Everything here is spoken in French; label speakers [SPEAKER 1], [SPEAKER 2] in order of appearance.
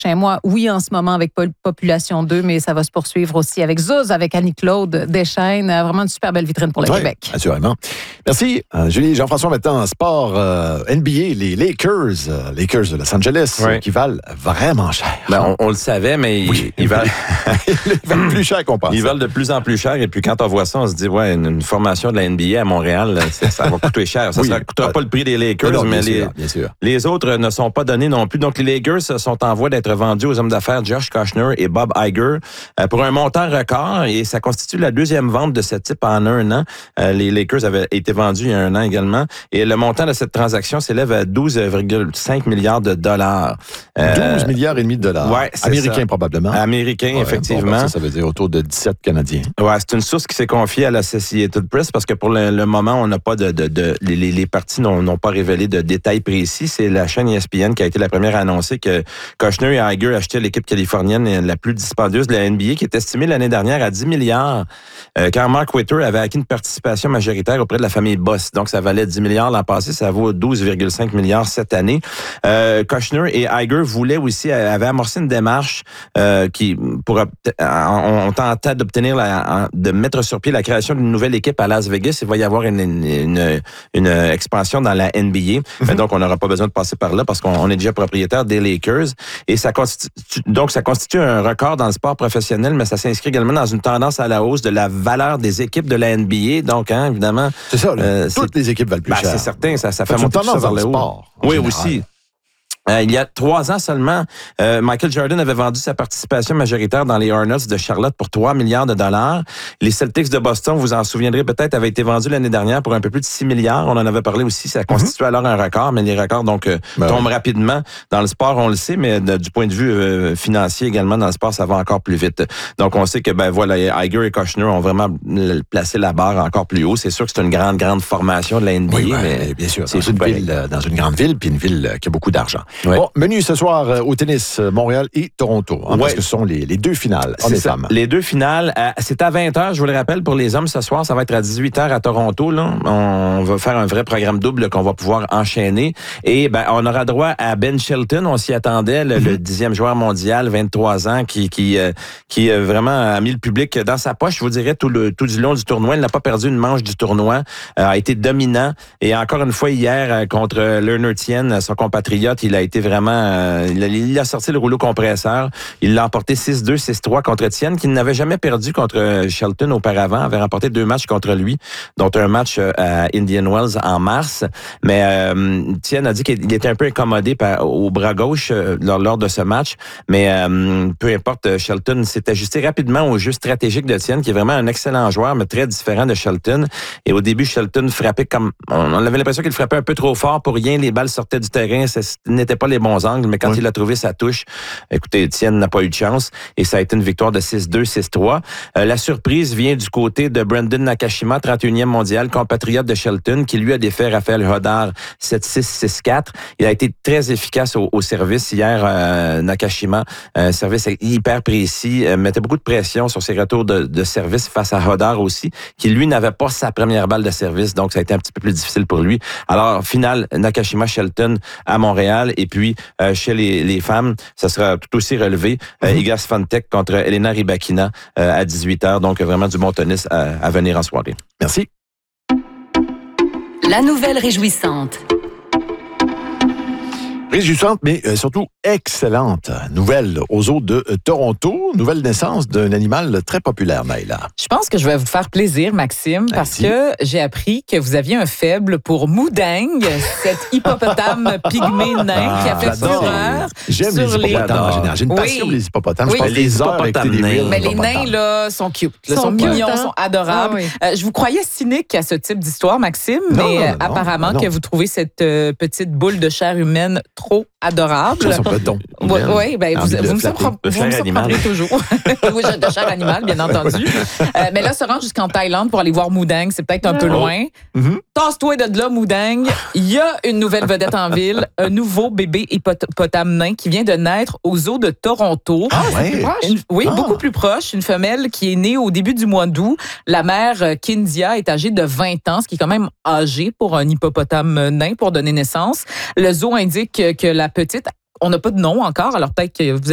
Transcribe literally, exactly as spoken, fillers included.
[SPEAKER 1] prochains mois. Oui, en ce moment avec Population deux, mais ça va se poursuivre aussi avec Zouz, avec Annie-Claude Deschaines. Vraiment une super belle vitrine pour le
[SPEAKER 2] ouais,
[SPEAKER 1] Québec.
[SPEAKER 2] Assurément. Merci, euh, Julie. Jean-François, maintenant, sport euh, N B A, les Lakers, euh, Lakers de Los Angeles,
[SPEAKER 3] ouais.
[SPEAKER 2] euh, qui valent vraiment cher.
[SPEAKER 3] Ben, on, on le savait, mais
[SPEAKER 2] oui.
[SPEAKER 3] ils, ils valent...
[SPEAKER 2] ils valent plus cher qu'on pense.
[SPEAKER 3] Ils valent de plus en plus cher. Et puis, quand on voit ça, on se dit, ouais, une, une formation de la N B A à Montréal, ça va coûter cher. Ça ne oui. coûtera pas le prix des Lakers, non, mais les, sûr, bien sûr. les autres ne sont pas donnés non plus. Donc, les Lakers sont en voie d'être vendus aux hommes d'affaires Josh Kushner et Bob Iger euh, pour un montant record. Et ça constitue la deuxième vente de ce type en un an. Euh, les Lakers avaient été vendus il y a un an également. Et le montant de cette transaction s'élève à douze virgule cinq milliards de dollars.
[SPEAKER 2] Euh, douze milliards et demi de dollars.
[SPEAKER 3] Ouais,
[SPEAKER 2] Américains,
[SPEAKER 3] ça.
[SPEAKER 2] probablement.
[SPEAKER 3] Américains, ouais, effectivement.
[SPEAKER 2] Bon, ben, ça, ça veut dire autour de dix-sept Canadiens.
[SPEAKER 3] Ouais, c'est une source qui s'est confiée à l'Associated Press parce que pour le, le moment, on n'a pas de, de, de les, les parties n'ont, n'ont pas révélé de détails précis. C'est la chaîne E S P N qui a été la première à annoncer que Kushner et Iger achetaient l'équipe californienne la plus dispendieuse de la N B A, qui est estimée l'année dernière à dix milliards, euh, quand Mark Witter avait acquis une participation majoritaire auprès de la famille Boss. Donc, ça valait dix milliards l'an passé, ça vaut douze virgule cinq milliards cette année. Euh, Kushner et Iger voulaient aussi, avaient amorcé une démarche euh, qui, pour, on, on tentait d'obtenir, la, de mettre sur pied la création d'une nouvelle équipe à Las Vegas. Il va y avoir une, une, une, une expansion dans la N B A. Mm-hmm. Donc, on n'aura pas besoin de passer par là parce qu'on est déjà propriétaire des Lakers. Et ça constitue, donc, ça constitue un record dans le sport professionnel, mais ça s'inscrit également dans une tendance à la hausse de la valeur des équipes de la N B A. Donc, hein, évidemment...
[SPEAKER 2] C'est ça, euh, toutes les équipes valent plus
[SPEAKER 3] ben,
[SPEAKER 2] cher.
[SPEAKER 3] C'est certain, ça, ça fait
[SPEAKER 2] monter
[SPEAKER 3] monter ça vers le haut.
[SPEAKER 2] Sport,
[SPEAKER 3] oui,
[SPEAKER 2] général.
[SPEAKER 3] aussi. Euh, il y a trois ans seulement, euh, Michael Jordan avait vendu sa participation majoritaire dans les Hornets de Charlotte pour trois milliards de dollars. Les Celtics de Boston, vous en souviendrez peut-être, avaient été vendus l'année dernière pour un peu plus de six milliards. On en avait parlé aussi. Ça constituait mm-hmm. alors un record, mais les records donc euh, ben tombent oui. rapidement. Dans le sport, on le sait, mais de, du point de vue euh, financier également, dans le sport, ça va encore plus vite. Donc, on sait que, ben voilà, Iger et Kushner ont vraiment placé la barre encore plus haut. C'est sûr que c'est une grande, grande formation de la N B A,
[SPEAKER 2] oui,
[SPEAKER 3] mais
[SPEAKER 2] ben, bien sûr, c'est dans une, ville, dans une grande ville, puis une ville qui a beaucoup d'argent.
[SPEAKER 3] Ouais.
[SPEAKER 2] Bon, menu ce soir euh, au tennis, euh, Montréal et Toronto, hein, ouais. parce que ce sont les, les deux finales, hommes et femmes.
[SPEAKER 3] Les deux finales, euh, c'est à vingt heures, je vous le rappelle, pour les hommes ce soir, ça va être à dix-huit heures à Toronto. Là. On va faire un vrai programme double qu'on va pouvoir enchaîner. Et ben, on aura droit à Ben Shelton, on s'y attendait, le, mm-hmm. le dixième joueur mondial, vingt-trois ans, qui qui euh, qui euh, vraiment a mis le public dans sa poche, je vous dirais, tout, le, tout du long du tournoi. Il n'a pas perdu une manche du tournoi, euh, a été dominant. Et encore une fois, hier, euh, contre Leonard Tien, son compatriote, il a été vraiment... Euh, il, a, il a sorti le rouleau compresseur. Il l'a emporté six deux, six trois contre Tien, qui n'avait jamais perdu contre Shelton auparavant, avait remporté deux matchs contre lui, dont un match à Indian Wells en mars. Mais euh, Tien a dit qu'il était un peu incommodé par, au bras gauche euh, lors, lors de ce match. Mais euh, peu importe, Shelton s'est ajusté rapidement au jeu stratégique de Tien, qui est vraiment un excellent joueur, mais très différent de Shelton. Et au début, Shelton frappait comme... On avait l'impression qu'il frappait un peu trop fort. Pour rien, les balles sortaient du terrain. Ce n'étaient pas les bons angles, mais quand oui. il a trouvé sa touche, écoutez, Tien n'a pas eu de chance. Et ça a été une victoire de six deux, six trois. Euh, la surprise vient du côté de Brandon Nakashima, trente et unième mondial, compatriote de Shelton, qui lui a défait Raphaël Hodar sept six, six quatre. Il a été très efficace au, au service hier, euh, Nakashima. Un service hyper précis, euh, mettait beaucoup de pression sur ses retours de, de service face à Hodar aussi, qui lui n'avait pas sa première balle de service, donc ça a été un petit peu plus difficile pour lui. Alors, finale, Nakashima-Shelton à Montréal, et puis euh, chez les, les femmes, ça sera tout aussi relevé. Mm-hmm. Euh, Iga Swiatek contre Elena Rybakina euh, à dix-huit heures, donc vraiment du bon tennis à, à venir en soirée.
[SPEAKER 2] Merci.
[SPEAKER 4] La nouvelle réjouissante.
[SPEAKER 2] Réjouissante, mais euh, surtout excellente nouvelle aux eaux de euh, Toronto. Nouvelle naissance d'un animal très populaire, Maïla.
[SPEAKER 5] Je pense que je vais vous faire plaisir, Maxime, parce
[SPEAKER 2] Merci.
[SPEAKER 5] que j'ai appris que vous aviez un faible pour Moudang, cet hippopotame pygmé nain
[SPEAKER 2] ah,
[SPEAKER 5] qui a fait fureur.
[SPEAKER 2] J'aime les hippopotames en général. J'ai une passion
[SPEAKER 5] oui.
[SPEAKER 2] pour les hippopotames.
[SPEAKER 5] Oui.
[SPEAKER 2] Je passe des heures avec des
[SPEAKER 3] nains.
[SPEAKER 5] Mais les nains, là, sont cute. Ils sont,
[SPEAKER 1] sont
[SPEAKER 5] mignons,
[SPEAKER 1] cute, hein?
[SPEAKER 5] sont adorables.
[SPEAKER 1] Ah, oui.
[SPEAKER 5] euh, je vous croyais cynique à ce type d'histoire, Maxime,
[SPEAKER 2] Non,
[SPEAKER 5] mais
[SPEAKER 2] non, non,
[SPEAKER 5] euh, apparemment
[SPEAKER 2] non.
[SPEAKER 5] que vous trouvez cette euh, petite boule de chair humaine trop adorable.
[SPEAKER 2] Ça peut être donc.
[SPEAKER 5] Oui, ouais, ben, vous, vous, me surprendrez,
[SPEAKER 3] De
[SPEAKER 5] vous
[SPEAKER 3] chair
[SPEAKER 5] me surprendrez toujours. Oui, de chair animale, bien entendu. Euh, mais là, se rendre jusqu'en Thaïlande pour aller voir Moudang, c'est peut-être un peu
[SPEAKER 2] Oh.
[SPEAKER 5] loin.
[SPEAKER 2] Mm-hmm.
[SPEAKER 5] Tasse-toi de là, Moudang. Il y a une nouvelle vedette en ville, un nouveau bébé hippopotame nain qui vient de naître aux eaux de Toronto.
[SPEAKER 2] Ah, ouais.
[SPEAKER 5] Une, oui,
[SPEAKER 2] Ah.
[SPEAKER 5] beaucoup plus proche. Une femelle qui est née au début du mois d'août. La mère, euh, Kindia, est âgée de vingt ans, ce qui est quand même âgé pour un hippopotame nain pour donner naissance. Le zoo indique que, que la petite, on n'a pas de nom encore, alors peut-être que vous